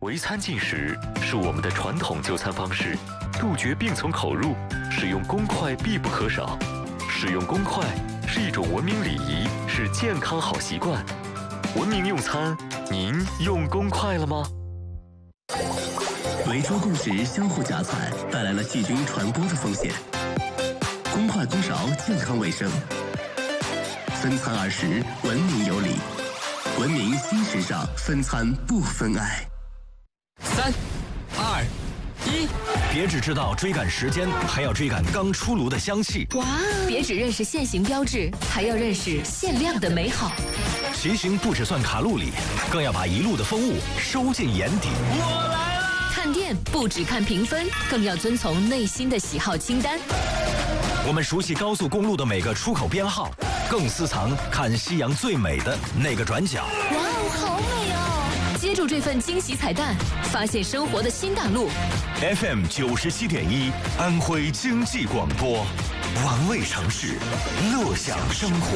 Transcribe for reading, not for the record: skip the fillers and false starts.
围餐进食是我们的传统就餐方式，杜绝病从口入，使用公筷必不可少。使用公筷是一种文明礼仪，是健康好习惯。文明用餐，您用公筷了吗？ 围桌共食相互夹菜，带来了细菌传播的风险。公筷公勺健康卫生，分餐20，文明有礼。文明新时尚，分餐不分爱。 3、2、1，别只知道追赶时间，还要追赶刚出炉的香气。 哇！别只认识现行标志，还要认识限量的美好。 骑行不只算卡路里，更要把一路的风物收进眼底。我来了！ 看店不只看评分，更要遵从内心的喜好清单。 我们熟悉高速公路的每个出口编号，更私藏看夕阳最美的那个转角。 哇哦，好美哦！接住这份惊喜彩蛋，发现生活的新大陆。 FM 97.1，安徽经济广播，玩味城市，乐享生活。